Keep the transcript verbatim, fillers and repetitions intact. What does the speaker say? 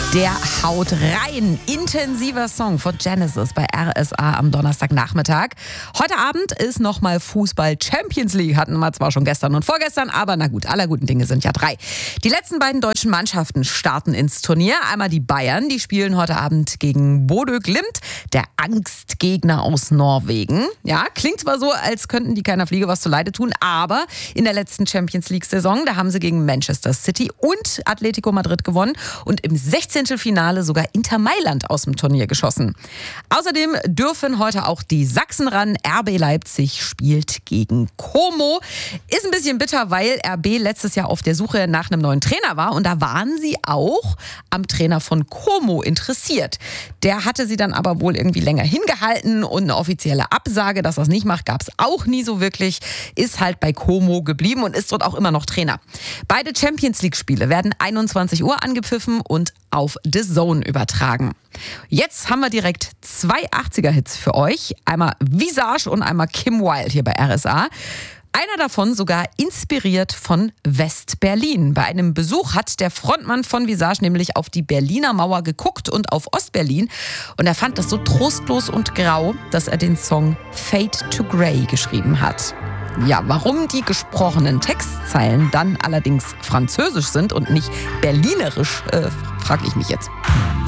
Der haut rein. Intensiver Song von Genesis bei R S A am Donnerstagnachmittag. Heute Abend ist nochmal Fußball Champions League. Hatten wir zwar schon gestern und vorgestern, aber na gut, aller guten Dinge sind ja drei. Die letzten beiden deutschen Mannschaften starten ins Turnier. Einmal die Bayern, die spielen heute Abend gegen Bodø Glimt, der Angstgegner aus Norwegen. Ja, klingt zwar so, als könnten die keiner Fliege was zuleide tun, aber in der letzten Champions League-Saison, da haben sie gegen Manchester City und Atletico Madrid gewonnen und im Sechzehntelfinale sogar Inter Mailand aus dem Turnier geschossen. Außerdem dürfen heute auch die Sachsen ran. R B Leipzig spielt gegen Como. Ist ein bisschen bitter, weil R B letztes Jahr auf der Suche nach einem neuen Trainer war und da waren sie auch am Trainer von Como interessiert. Der hatte sie dann aber wohl irgendwie länger hingehalten und eine offizielle Absage, dass er es nicht macht, gab es auch nie so wirklich. Ist halt bei Como geblieben und ist dort auch immer noch Trainer. Beide Champions-League-Spiele werden einundzwanzig Uhr angepfiffen und auf The Zone übertragen. Jetzt haben wir direkt zwei achtziger-Hits für euch. Einmal Visage und einmal Kim Wilde hier bei R S A. Einer davon sogar inspiriert von West-Berlin. Bei einem Besuch hat der Frontmann von Visage nämlich auf die Berliner Mauer geguckt und auf Ostberlin. Und er fand das so trostlos und grau, dass er den Song Fade to Grey geschrieben hat. Ja, warum die gesprochenen Textzeilen dann allerdings französisch sind und nicht berlinerisch, äh, frage ich mich jetzt.